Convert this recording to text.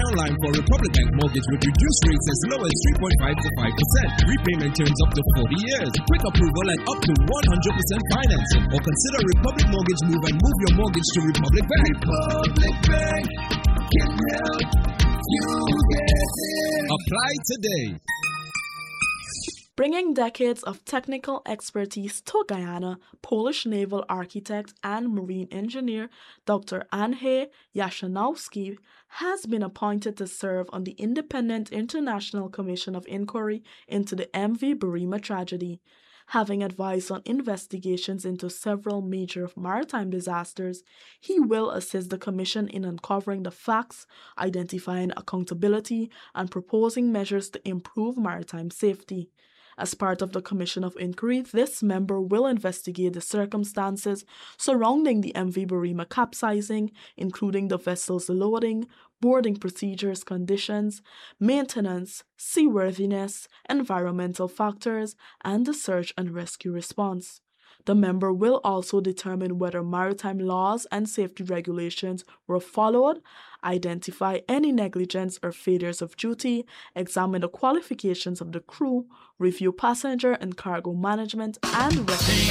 online for Republic Bank mortgage with reduced rates as low as 3.5 to 5%. Repayment terms up to 40 years. Quick approval and up to 100% financing. Or consider Republic Mortgage Move and move your mortgage to Republic Bank. Republic Bank can help you get it. Apply today. Bringing decades of technical expertise to Guyana, Polish naval architect and marine engineer Dr. Andrzej Jastrzębski has been appointed to serve on the Independent International Commission of Inquiry into the MV Burima tragedy. Having advised on investigations into several major maritime disasters, he will assist the Commission in uncovering the facts, identifying accountability, and proposing measures to improve maritime safety. As part of the Commission of Inquiry, this member will investigate the circumstances surrounding the MV Burima capsizing, including the vessel's loading, boarding procedures, conditions, maintenance, seaworthiness, environmental factors, and the search and rescue response. The member will also determine whether maritime laws and safety regulations were followed, identify any negligence or failures of duty, examine the qualifications of the crew, review passenger and cargo management, and recommend